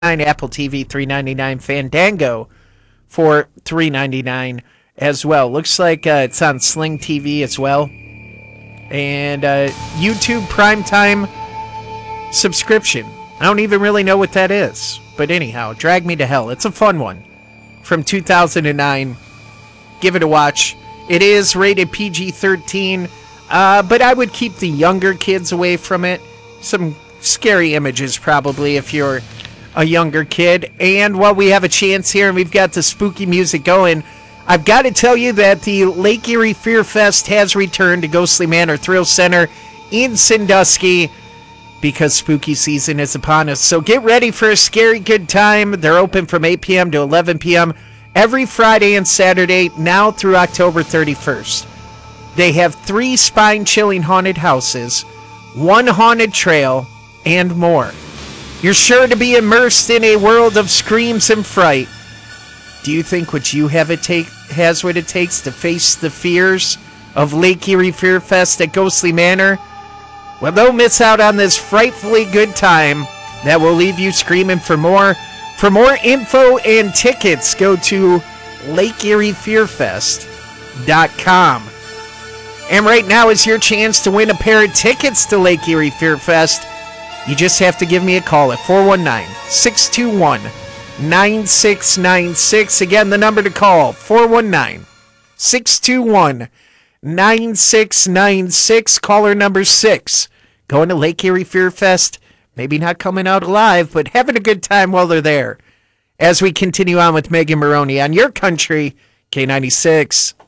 Apple TV $3.99, Fandango for $3.99 as well. Looks like it's on Sling TV as well. And YouTube Primetime subscription. I don't even really know what that is. But anyhow, Drag Me to Hell. It's a fun one. From 2009. Give it a watch. It is rated PG-13. But I would keep the younger kids away from it. Some scary images probably if you're a younger kid. And while we have a chance here and we've got the spooky music going, I've got to tell you that the Lake Erie Fear Fest has returned to Ghostly Manor Thrill Center in Sandusky because spooky season is upon us. So get ready for a scary good time. They're open from 8 p.m. to 11 p.m. every Friday and Saturday now through October 31st. They have 3 spine-chilling haunted houses, 1 haunted trail, and more. You're sure to be immersed in a world of screams and fright. Do you think what you have has what it takes to face the fears of Lake Erie Fear Fest at Ghostly Manor? Well, don't miss out on this frightfully good time that will leave you screaming for more. For more info and tickets, go to LakeErieFearFest.com. And right now is your chance to win a pair of tickets to Lake Erie Fear Fest. You just have to give me a call at 419-621-9696. Again, the number to call, 419-621-9696. Caller number 6. Going to Lake Erie Fear Fest. Maybe not coming out alive, but having a good time while they're there. As we continue on with Megan Maroney on your country, K96.